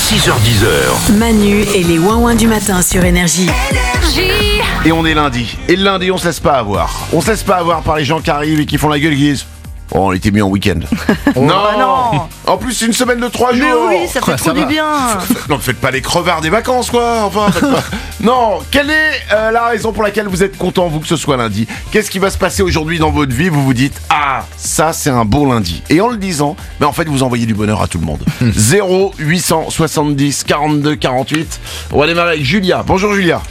6h10. Manu et les ouin-ouin du matin sur Énergie. Et on est lundi. Et le lundi, on se laisse pas avoir. On se laisse pas avoir par les gens qui arrivent et qui font la gueule et qui disent « Oh, on était mis en week-end. » non. En plus, c'est une semaine de 3 jours. Mais oui, ça fait trop du bien. Non, faites pas les crevards des vacances, quoi. Enfin, faites pas. Non, quelle est la raison pour laquelle vous êtes content, vous, que ce soit lundi? Qu'est-ce qui va se passer aujourd'hui dans votre vie? Vous vous dites « Ah, ça, c'est un beau lundi. » Et en le disant, en fait, vous envoyez du bonheur à tout le monde. 0870 42 48. On va démarrer avec Julia. Bonjour, Julia.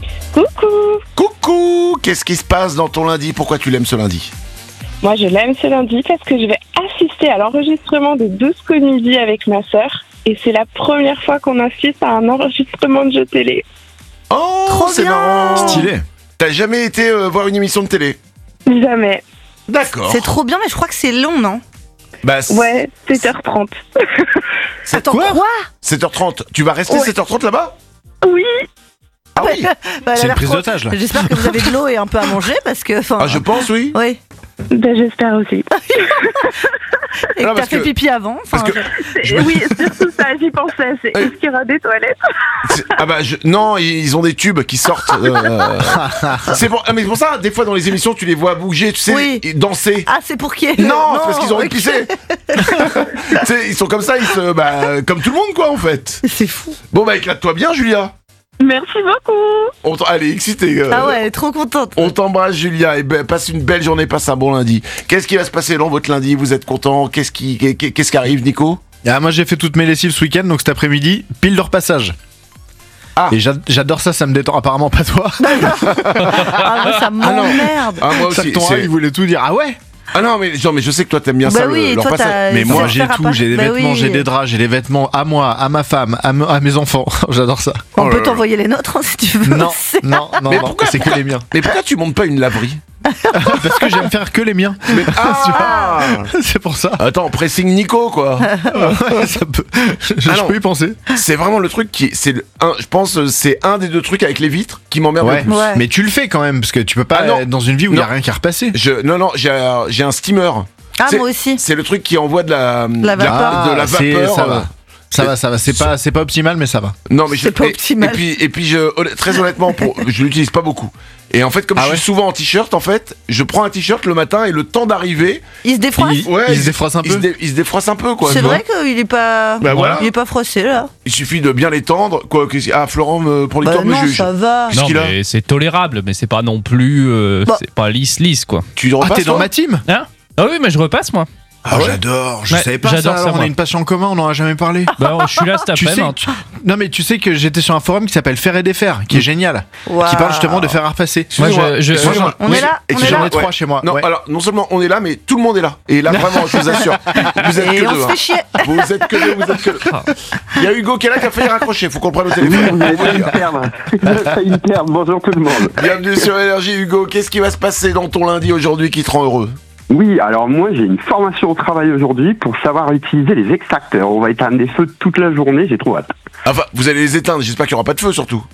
Coucou. Qu'est-ce qui se passe dans ton lundi? Pourquoi tu l'aimes ce lundi? Moi, je l'aime ce lundi parce que je vais assister à l'enregistrement de 12 comédies avec ma sœur. Et c'est la première fois qu'on assiste à un enregistrement de jeu télé. Oh, Trop c'est bien. marrant. Stylé. T'as jamais été voir une émission de télé? Jamais. D'accord. C'est trop bien, mais je crois que c'est long, non? Ouais, 7h30. Attends, quoi 7h30. Tu vas rester Ouais. 7h30 là-bas? Oui. Ah oui. Bah, elle a C'est une l'air prise trop- d'otage, là. J'espère que vous avez de l'eau et un peu à manger parce que. Ah, je pense, oui. Oui. Ben, j'espère aussi. Et Non, que t'as parce fait que- pipi avant. parce que- Oui, surtout ça, j'y pensais. C'est est-ce qu'il y aura des toilettes? Ah bah non, ils ont des tubes qui sortent. C'est pour, mais c'est pour ça, des fois dans les émissions, tu les vois bouger, tu sais, Oui. et danser. Ah, c'est pour qui? Non, c'est parce qu'ils ont ok. épicé. Tu sais, ils sont comme ça, comme tout le monde, quoi, en fait. C'est fou. Bon, bah, éclate-toi bien, Julia. Merci beaucoup. Allez, excité. Ah ouais, elle est trop contente. On t'embrasse, Julia, et passe une belle journée, passe un bon lundi. Qu'est-ce qui va se passer dans votre lundi? Vous êtes content? Qu'est-ce qui arrive, Nico? Ah, moi j'ai fait toutes mes lessives ce week-end, donc cet après-midi, pile de repassage. Ah. Et j'adore ça, ça me détend. Apparemment pas toi. Ah, moi, ça m'emmerde. Ah, moi Ça aussi. ton il voulait tout dire. Ah ouais. Ah non, mais je sais que toi t'aimes bien Bah ça, oui, leur toi, passage. t'as- Mais Sans moi j'ai faire tout, appart- j'ai des Bah vêtements, oui. j'ai des draps, j'ai des vêtements à moi, à ma femme, à mes enfants. J'adore ça. On Oh peut là là. t'envoyer les nôtres hein, si tu veux. Non, non, Mais non, pourquoi- c'est que les miens. Mais pourquoi tu montes pas une laverie? Parce que j'aime faire que les miens. Ah C'est pour ça. Attends, pressing Nico, quoi. Ouais, ça peut. Je Ah non. peux y penser. C'est vraiment le truc je pense c'est un des deux trucs avec les vitres qui m'emmerde Ouais. le plus. Ouais. Mais tu le fais quand même, parce que tu peux pas Ah non. être dans une vie où il y a Non. rien qu'à repasser. Non, j'ai un steamer. Ah, C'est- moi aussi. C'est le truc qui envoie de la vapeur. de la vapeur. Ça va. Ça va. C'est pas optimal, mais ça va. Non, mais C'est pas optimal. Et puis très honnêtement, je l'utilise pas beaucoup. Et en fait, comme Ah je ouais. suis souvent en t-shirt, en fait, je prends un t-shirt le matin et le temps d'arriver, Il se défroisse. Il se défroisse un peu. il se défroisse un peu, quoi. C'est tu vois. vrai qu'il est pas. Bah voilà. Il est pas froissé là. Il suffit de bien l'étendre. Quoi, Florent, producteur, Bah me non, juge. ça va. Qu'est-ce Non, qu'il a mais c'est tolérable, mais c'est pas non plus. Bah. C'est pas lisse, quoi. Tu Ah, repasses, t'es dans toi ma team? Hein? Ah oui, mais je repasse, moi. Ah ouais. J'adore. Je Ouais, savais pas j'adore ça. ça, On moi. a une passion en commun, on n'en a jamais parlé. Bah, je suis là cet Tu sais, après-midi. non mais tu sais que j'étais sur un forum qui s'appelle Faire et Défaire, qui est génial, Waouh. qui parle justement de faire à repasser. Moi, Excusez-moi. On est là, on est J'en là. ai 3 chez moi. Non, ouais. alors non seulement on est là, mais tout le monde est là. Et là, vraiment, je vous assure, vous êtes Et que on deux. se hein. fait chier. Vous êtes que deux, vous êtes que deux. Il y a Hugo qui est là qui a failli raccrocher. Faut qu'on le prenne au téléphone. Vous avez failli me perdre. Vous avez failli me perdre. Bonjour tout le monde. Bienvenue sur Énergie, Hugo. Qu'est-ce qui va se passer dans ton lundi aujourd'hui qui te rend heureux? Oui, alors moi j'ai une formation au travail aujourd'hui pour savoir utiliser les extracteurs. On va éteindre des feux toute la journée, j'ai trop hâte. Enfin, vous allez les éteindre. J'espère qu'il n'y aura pas de feu, surtout.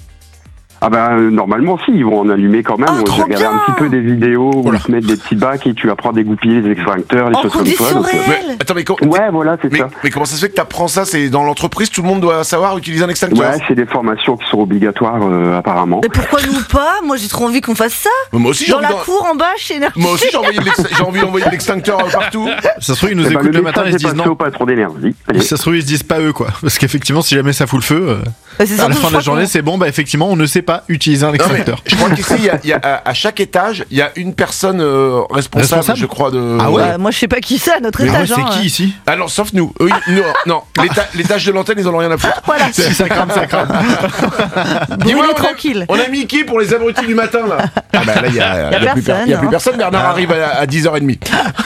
Ah ben normalement si, ils vont en allumer quand même. Oh, trop J'ai regardé bien. un petit peu des vidéos où ils te mettent des petits bacs et tu apprends à dégoupiller les extracteurs, les En choses comme ça. conditions donc, réelles. Mais attends, mais Ouais, voilà, c'est ça. mais comment ça se fait que tu apprends ça? C'est dans l'entreprise, tout le monde doit savoir utiliser un extincteur. Ouais, c'est des formations qui sont obligatoires apparemment. Mais pourquoi nous pas? Moi j'ai trop envie qu'on fasse ça. Moi aussi, j'ai Dans envie la cour en bas chez Énergie. Moi aussi, j'ai envie d'envoyer de l'extincteur partout. Ça se trouve ils nous Eh ben, écoutent le matin, message ils se est disent passé non. au patron d'énergie. Allez. Ça se trouve ils se disent pas eux quoi, parce qu'effectivement si jamais ça fout le feu, Bah, c'est à la surtout, fin de la je crois journée c'est bon, bah effectivement on ne sait pas utiliser un Non, mais extracteur. je crois qu'ici, il y a à chaque étage, il y a une personne responsable, je crois, de. Ah ouais. Bah, moi je sais pas qui c'est à notre Mais ouais, étage. c'est hein. qui ici? Ah non, sauf nous. Eux, non. L'étage de l'antenne, ils en ont rien à foutre. Voilà. Si ça crame, ça crame. Brûlez on a- tranquille. On a mis qui pour les abrutis du matin, là? Ah bah là, il y a plus personne, il y a plus hein. personne. Bernard arrive à 10h30.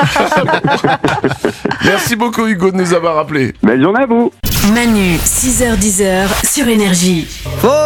Merci beaucoup, Hugo, de nous avoir rappelé. Belle journée à vous. Manu, 6h10 sur Énergie.